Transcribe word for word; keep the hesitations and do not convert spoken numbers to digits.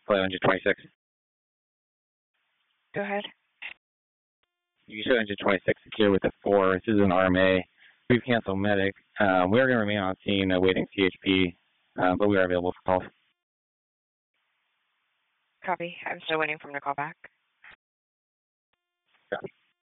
Flight Engine twenty-six. Go ahead. You show Engine twenty-six secure with a four. This is an R M A. We've canceled medic. Um, we are going to remain on scene awaiting C H P, uh, but we are available for calls. Copy. I'm still waiting for him to call back.